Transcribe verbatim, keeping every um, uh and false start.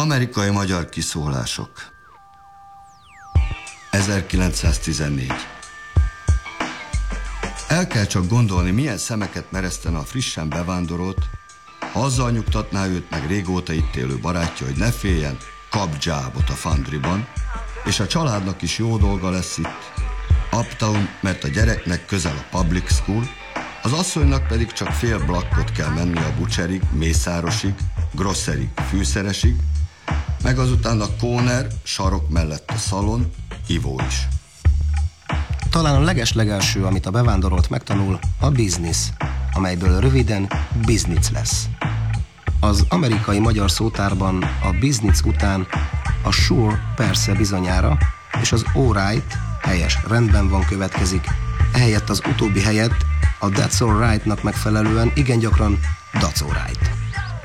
Amerikai-magyar kiszólások. ezerkilencszáztizennégy. El kell csak gondolni, milyen szemeket meresztene a frissen bevándorolt, ha azzal nyugtatná őt meg régóta itt élő barátja, hogy ne féljen, kap jobbot a Foundryban, és a családnak is jó dolga lesz itt. Uptown, mert a gyereknek közel a public school, az asszonynak pedig csak fél blokkot kell menni a butcherig, Mészárosig, Grosserig, Fűszeresig, meg azután a corner, sarok mellett a szalon, ivó is. Talán a leges-legelső, amit a bevándorolt megtanul, a business, amelyből röviden business lesz. Az amerikai magyar szótárban a business után a sure persze bizonyára, és az alright, helyes, rendben van következik, ehelyett az utóbbi helyett a that's alright-nak megfelelően igen gyakran that's alright.